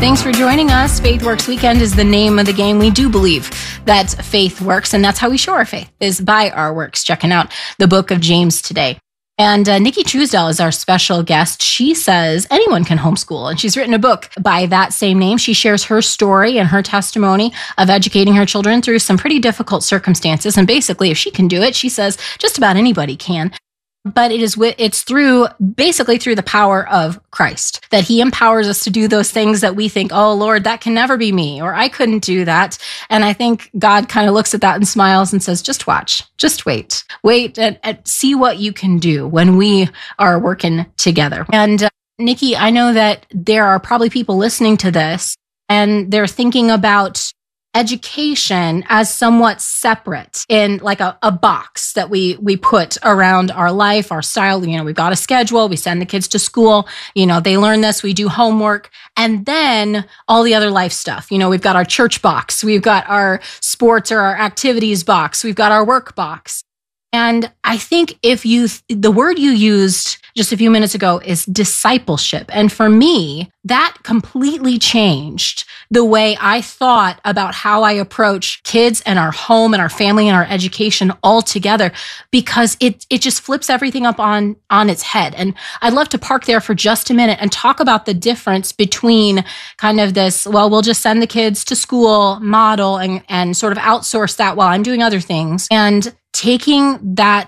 Thanks for joining us. Faith Works Weekend is the name of the game. We do believe that faith works, and that's how we show our faith, is by our works. Checking out the book of James today. And Nikki Truesdell is our special guest. She says anyone can homeschool, and she's written a book by that same name. She shares her story and her testimony of educating her children through some pretty difficult circumstances. And basically, if she can do it, she says just about anybody can. But it's through the power of Christ that he empowers us to do those things that we think, oh, Lord, that can never be me, or I couldn't do that. And I think God kind of looks at that and smiles and says, just watch, just wait and see what you can do when we are working together. And Nikki, I know that there are probably people listening to this and they're thinking about education as somewhat separate in like a box that we put around our life, our style. You know, we've got a schedule, we send the kids to school, you know, they learn this, we do homework, and then all the other life stuff. You know, we've got our church box, we've got our sports or our activities box, we've got our work box. And I think the word you used just a few minutes ago is discipleship. And for me, that completely changed the way I thought about how I approach kids and our home and our family and our education all together, because it just flips everything up on its head. And I'd love to park there for just a minute and talk about the difference between kind of this, well, we'll just send the kids to school model and sort of outsource that while I'm doing other things, and taking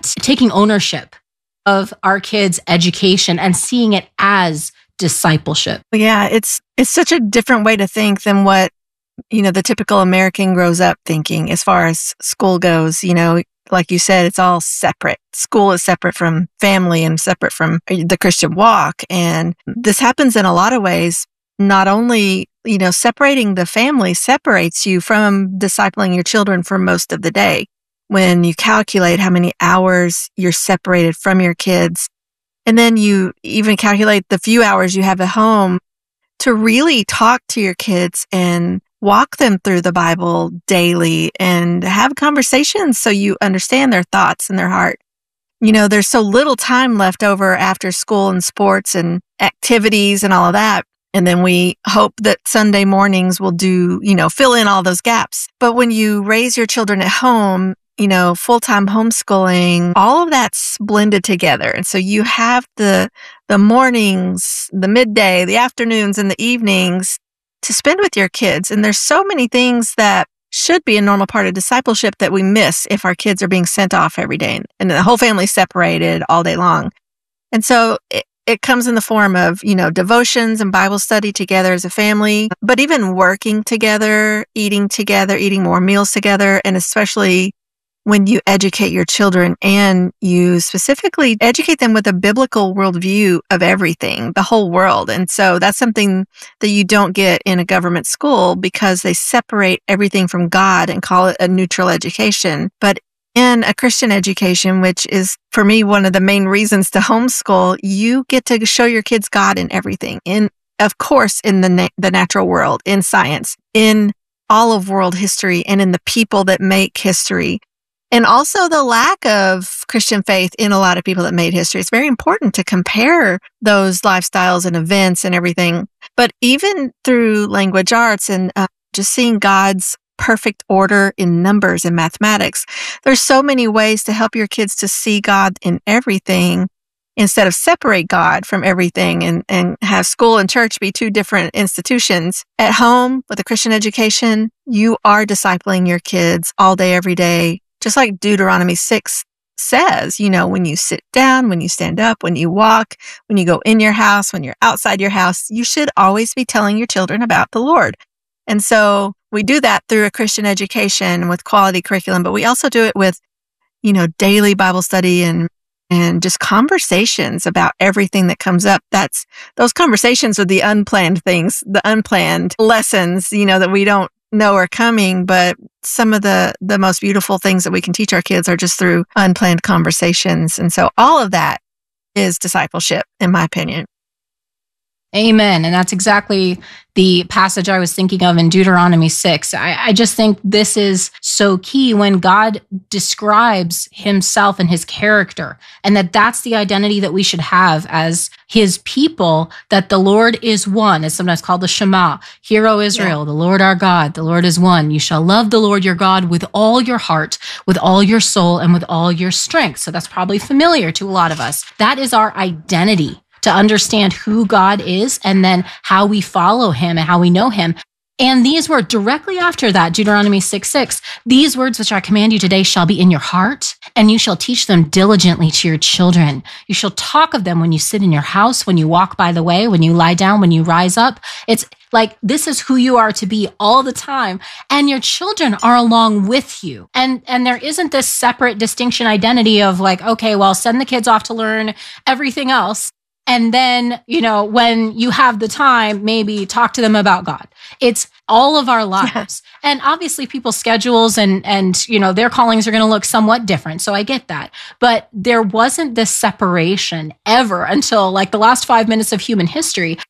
ownership of our kids' education and seeing it as discipleship. Yeah, it's such a different way to think than what, you know, the typical American grows up thinking as far as school goes. You know, like you said, it's all separate. School is separate from family and separate from the Christian walk. And this happens in a lot of ways. Not only, you know, separating the family separates you from discipling your children for most of the day. When you calculate how many hours you're separated from your kids, and then you even calculate the few hours you have at home to really talk to your kids and walk them through the Bible daily and have conversations so you understand their thoughts and their heart. You know, there's so little time left over after school and sports and activities and all of that. And then we hope that Sunday mornings will fill in all those gaps. But when you raise your children at home, you know, full-time homeschooling, all of that's blended together. And so you have the mornings, the midday, the afternoons, and the evenings to spend with your kids. And there's so many things that should be a normal part of discipleship that we miss if our kids are being sent off every day and the whole family's separated all day long. And so it comes in the form of, you know, devotions and Bible study together as a family, but even working together, eating more meals together, and especially when you educate your children and you specifically educate them with a biblical worldview of everything, the whole world. And so that's something that you don't get in a government school because they separate everything from God and call it a neutral education. But in a Christian education, which is for me one of the main reasons to homeschool, you get to show your kids God in everything. Of course, in the natural world, in science, in all of world history, and in the people that make history. And also the lack of Christian faith in a lot of people that made history. It's very important to compare those lifestyles and events and everything. But even through language arts and just seeing God's perfect order in numbers and mathematics, there's so many ways to help your kids to see God in everything instead of separate God from everything and have school and church be two different institutions. At home with a Christian education, you are discipling your kids all day, every day. Just like Deuteronomy 6 says, you know, when you sit down, when you stand up, when you walk, when you go in your house, when you're outside your house, you should always be telling your children about the Lord. And so we do that through a Christian education with quality curriculum, but we also do it with, you know, daily Bible study and just conversations about everything that comes up. Those conversations are the unplanned things, the unplanned lessons, you know, that we don't know are coming, but some of the most beautiful things that we can teach our kids are just through unplanned conversations. And so all of that is discipleship, in my opinion. Amen. And that's exactly the passage I was thinking of in Deuteronomy 6. I just think this is so key when God describes himself and his character, and that's the identity that we should have as his people, that the Lord is one. It's sometimes called the Shema. Hear, O Israel, the Lord our God, the Lord is one. You shall love the Lord your God with all your heart, with all your soul, and with all your strength. So that's probably familiar to a lot of us. That is our identity, to understand who God is and then how we follow him and how we know him. And these words directly after that, Deuteronomy 6:6, these words which I command you today shall be in your heart, and you shall teach them diligently to your children. You shall talk of them when you sit in your house, when you walk by the way, when you lie down, when you rise up. It's like, this is who you are to be all the time. And your children are along with you. And there isn't this separate distinction identity of like, okay, well, send the kids off to learn everything else. And then, when you have the time, maybe talk to them about God. It's all of our lives. Yes. And obviously people's schedules and their callings are going to look somewhat different. So I get that. But there wasn't this separation ever until like the last 5 minutes of human history.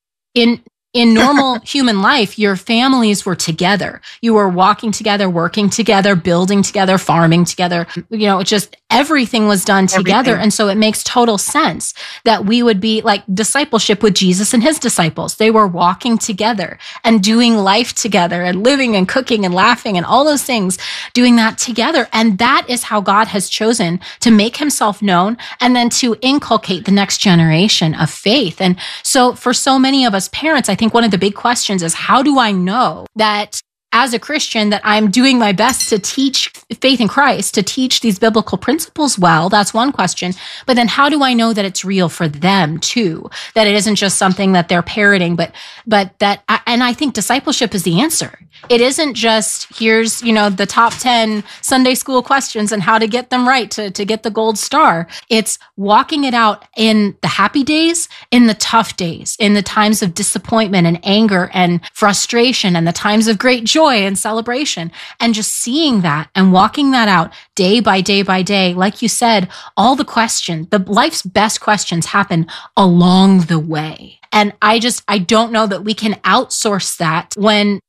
In normal human life, your families were together. You were walking together, working together, building together, farming together. Just everything was done together. And so it makes total sense that we would be like discipleship with Jesus and his disciples. They were walking together and doing life together and living and cooking and laughing and all those things, doing that together. And that is how God has chosen to make himself known and then to inculcate the next generation of faith. And so for so many of us parents, I think one of the big questions is, how do I know that as a Christian that I'm doing my best to teach faith in Christ, to teach these biblical principles well? That's one question. But then how do I know that it's real for them too? That it isn't just something that they're parroting, but that, and I think discipleship is the answer. It isn't just, here's, the top 10 Sunday school questions and how to get them right to get the gold star. It's walking it out in the happy days, in the tough days, in the times of disappointment and anger and frustration, and the times of great joy and celebration, and just seeing that and walking that out day by day by day. Like you said, all the questions, the life's best questions happen along the way. And I don't know that we can outsource that when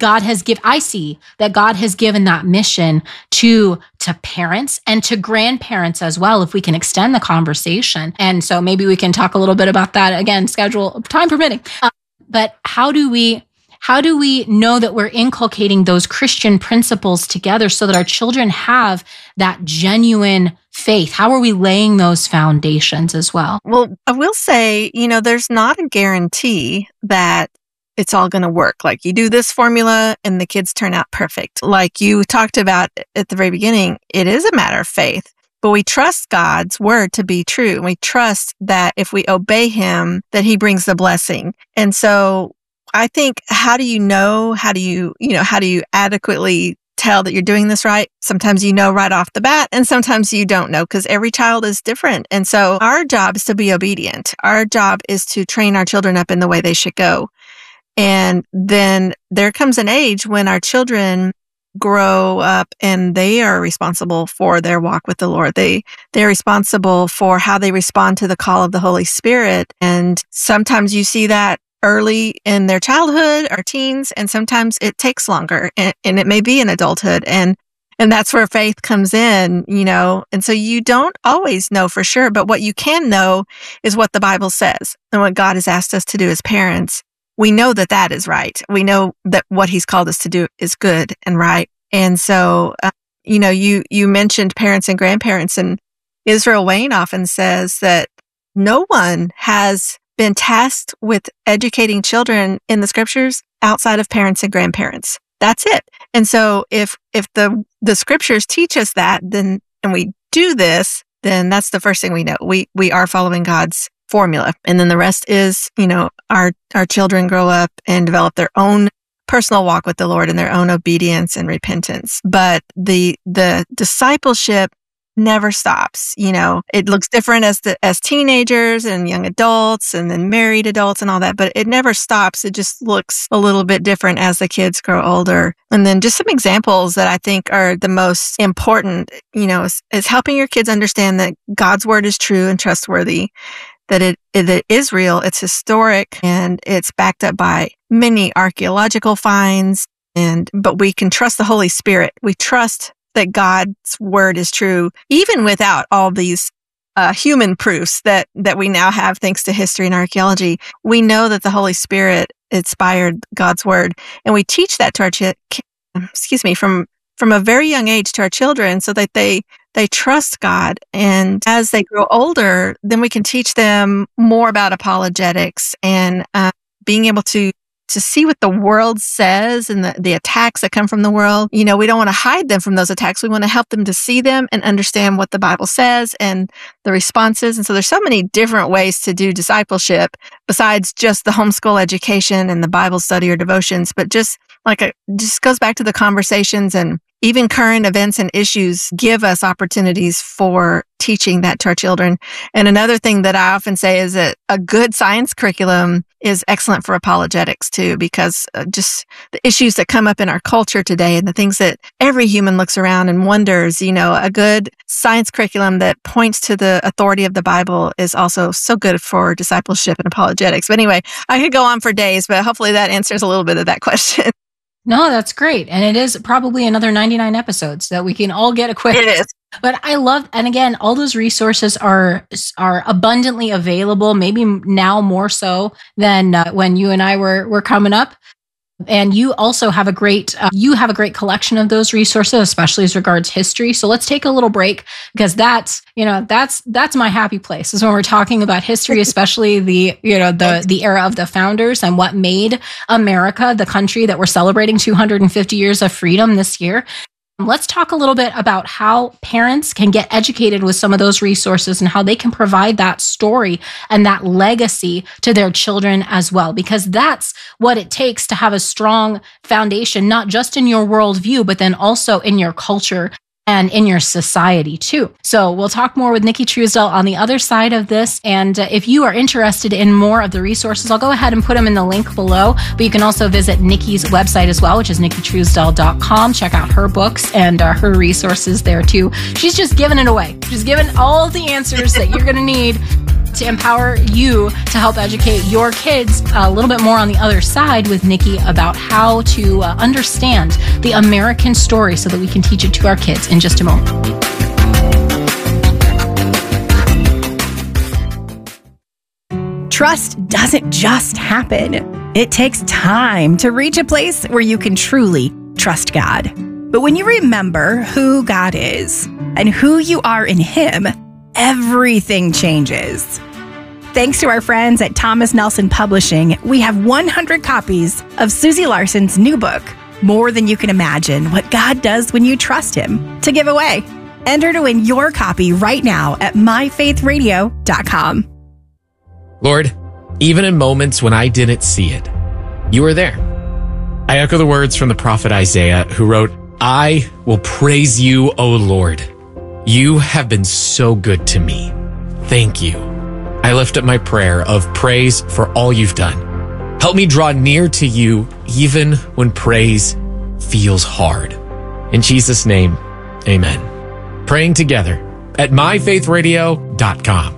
I see that God has given that mission to parents and to grandparents as well, if we can extend the conversation. And so maybe we can talk a little bit about that again, schedule, time permitting. But how do we know that we're inculcating those Christian principles together so that our children have that genuine faith? How are we laying those foundations as well? Well, I will say, there's not a guarantee that it's all going to work. Like, you do this formula and the kids turn out perfect. Like you talked about at the very beginning, it is a matter of faith, but we trust God's word to be true. And we trust that if we obey him, that he brings the blessing. And so I think, how do you adequately tell that you're doing this right? Sometimes right off the bat, and sometimes you don't know, because every child is different. And so our job is to be obedient. Our job is to train our children up in the way they should go. And then there comes an age when our children grow up and they are responsible for their walk with the Lord. They're responsible for how they respond to the call of the Holy Spirit. And sometimes you see that early in their childhood or teens, and sometimes it takes longer, and it may be in adulthood. And that's where faith comes in, and so you don't always know for sure, but what you can know is what the Bible says and what God has asked us to do as parents. We know that is right. We know that what he's called us to do is good and right. And so, you mentioned parents and grandparents, and Israel Wayne often says that no one has been tasked with educating children in the scriptures outside of parents and grandparents. That's it. And so if the scriptures teach us that, then, and we do this, then that's the first thing we know. We are following God's formula. And then the rest is, our children grow up and develop their own personal walk with the Lord and their own obedience and repentance. But the discipleship never stops. It looks different as teenagers and young adults and then married adults and all that, but it never stops. It just looks a little bit different as the kids grow older. And then just some examples that I think are the most important, is helping your kids understand that God's word is true and trustworthy, that it is real, it's historic, and it's backed up by many archaeological finds. But we can trust the Holy Spirit. We trust that God's word is true, even without all these human proofs that we now have thanks to history and archaeology. We know that the Holy Spirit inspired God's word, and we teach that to our from a very young age to our children, so that they trust God. And as they grow older, then we can teach them more about apologetics and being able to see what the world says and the attacks that come from the world. We don't want to hide them from those attacks. We want to help them to see them and understand what the Bible says and the responses. And so there's so many different ways to do discipleship besides just the homeschool education and the Bible study or devotions, but just goes back to the conversations, and even current events and issues give us opportunities for teaching that to our children. And another thing that I often say is that a good science curriculum is excellent for apologetics too, because just the issues that come up in our culture today and the things that every human looks around and wonders, a good science curriculum that points to the authority of the Bible is also so good for discipleship and apologetics. But anyway, I could go on for days, but hopefully that answers a little bit of that question. No, that's great. And it is probably another 99 episodes that we can all get equipped. It is. But I love, and again, all those resources are abundantly available, maybe now more so than when you and I were coming up. And you also have a great collection of those resources, especially as regards history. So let's take a little break, because that's my happy place, is when we're talking about history, especially the era of the founders and what made America the country that we're celebrating 250 years of freedom this year. Let's talk a little bit about how parents can get educated with some of those resources and how they can provide that story and that legacy to their children as well, because that's what it takes to have a strong foundation, not just in your worldview, but then also in your culture and in your society too. So we'll talk more with Nikki Truesdell on the other side of this. And if you are interested in more of the resources, I'll go ahead and put them in the link below. But you can also visit Nikki's website as well, which is nikkitruesdell.com. Check out her books and her resources there too. She's just giving it away. She's giving all the answers that you're going to need to empower you to help educate your kids a little bit more on the other side with Nikki about how to understand the American story so that we can teach it to our kids in just a moment. Trust doesn't just happen. It takes time to reach a place where you can truly trust God. But when you remember who God is and who you are in Him, everything changes. Thanks to our friends at Thomas Nelson Publishing, we have 100 copies of Susie Larson's new book, More Than You Can Imagine, What God Does When You Trust Him, to give away. Enter to win your copy right now at myfaithradio.com. Lord, even in moments when I didn't see it, you were there. I echo the words from the prophet Isaiah, who wrote, "I will praise you, O Lord. You have been so good to me. Thank you." I lift up my prayer of praise for all you've done. Help me draw near to you even when praise feels hard. In Jesus' name, amen. Praying together at myfaithradio.com.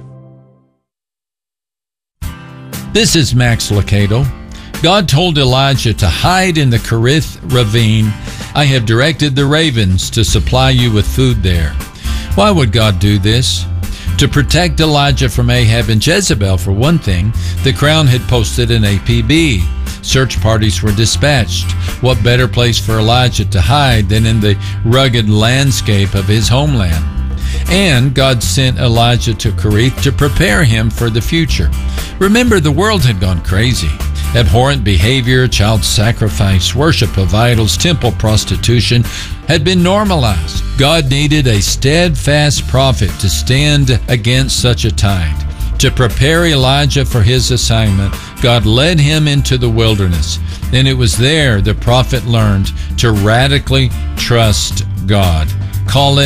This is Max Lucado. God told Elijah to hide in the Kerith ravine. I have directed the ravens to supply you with food there. Why would God do this? To protect Elijah from Ahab and Jezebel, for one thing. The Crown had posted an APB. Search parties were dispatched. What better place for Elijah to hide than in the rugged landscape of his homeland? And God sent Elijah to Kerith to prepare him for the future. Remember, the world had gone crazy. Abhorrent behavior, child sacrifice, worship of idols, temple prostitution had been normalized. God needed a steadfast prophet to stand against such a tide. To prepare Elijah for his assignment, God led him into the wilderness, and it was there the prophet learned to radically trust God. Call it